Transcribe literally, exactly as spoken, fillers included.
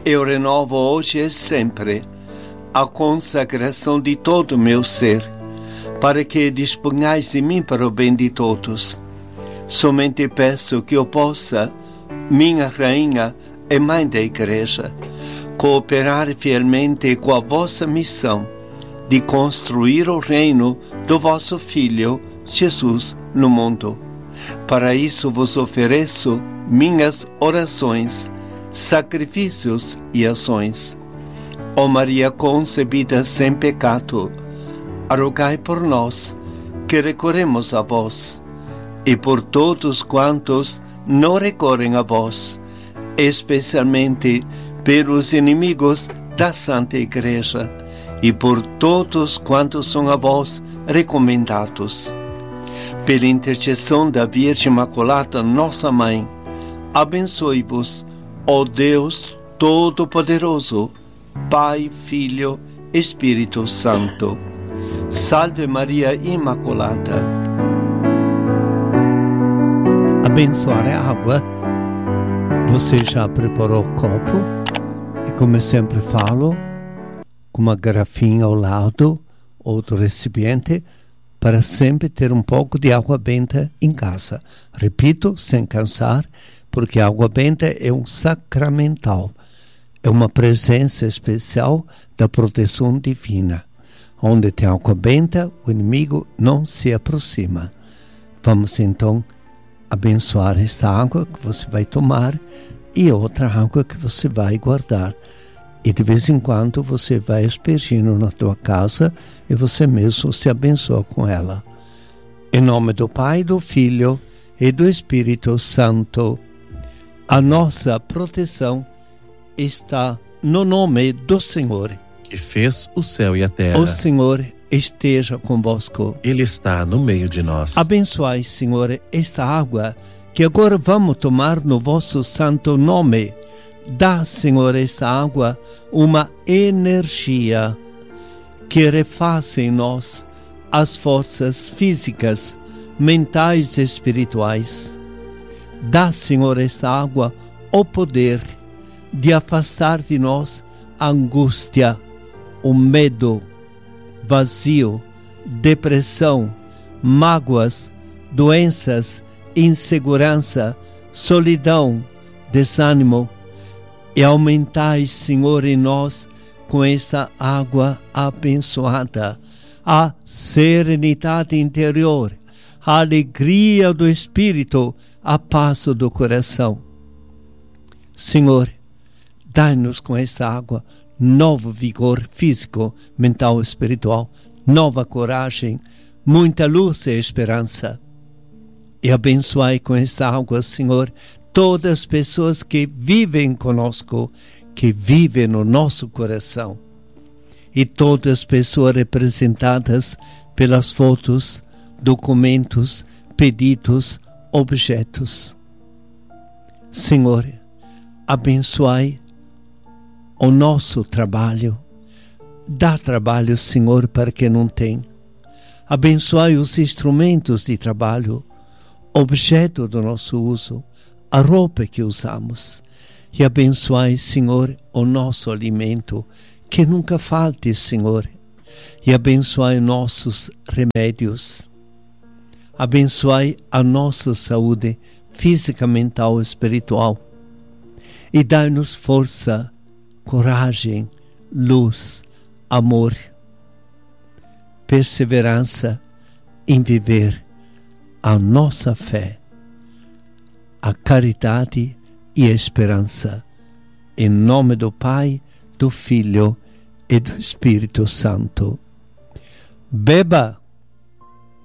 Eu renovo hoje e sempre a consagração de todo o meu ser, para que disponhais de mim para o bem de todos. Somente peço que eu possa, minha Rainha e Mãe da Igreja, cooperar fielmente com a vossa missão de construir o reino do vosso Filho, Jesus, no mundo. Para isso vos ofereço minhas orações, sacrifícios e ações. Ó Maria concebida sem pecado, rogai por nós, que recorremos a vós, e por todos quantos não recorrem a vós, especialmente pelos inimigos da Santa Igreja, e por todos quantos são a vós recomendados. Pela intercessão da Virgem Imaculada, nossa Mãe, abençoe-vos, ó Deus Todo-Poderoso, Pai, Filho, Espírito Santo. Salve Maria Imaculada. Abençoar a água. Você já preparou o copo? E como eu sempre falo, com uma garrafinha ao lado, outro recipiente, para sempre ter um pouco de água benta em casa. Repito, sem cansar, porque a água benta é um sacramental. É uma presença especial da proteção divina. Onde tem água benta, o inimigo não se aproxima. Vamos então abençoar esta água que você vai tomar e outra água que você vai guardar. E de vez em quando você vai aspergindo na tua casa e você mesmo se abençoa com ela. Em nome do Pai, do Filho e do Espírito Santo. A nossa proteção está no nome do Senhor, que fez o céu e a terra. O Senhor esteja convosco. Ele está no meio de nós. Abençoai, Senhor, esta água que agora vamos tomar no vosso santo nome. Dá, Senhor, esta água uma energia que refaça em nós as forças físicas, mentais e espirituais. Dá, Senhor, esta água o poder de afastar de nós a angústia, o medo, vazio, depressão, mágoas, doenças, insegurança, solidão, desânimo, e aumentai, Senhor, em nós com esta água abençoada a serenidade interior, a alegria do espírito, a paz do coração. Senhor, dai-nos com esta água novo vigor físico, mental e espiritual, nova coragem, muita luz e esperança. E abençoai com esta água, Senhor, todas as pessoas que vivem conosco, que vivem no nosso coração. E todas as pessoas representadas pelas fotos, documentos, pedidos, objetos. Senhor, abençoai o nosso trabalho. Dá trabalho, Senhor, para quem não tem. Abençoai os instrumentos de trabalho, objeto do nosso uso, a roupa que usamos. E abençoai, Senhor, o nosso alimento, que nunca falte, Senhor. E abençoai nossos remédios. Abençoai a nossa saúde física, mental e espiritual. E dai-nos força, coragem, luz, amor, perseverança em viver a nossa fé, a caridade e a esperança. Em nome do Pai, do Filho e do Espírito Santo. Beba!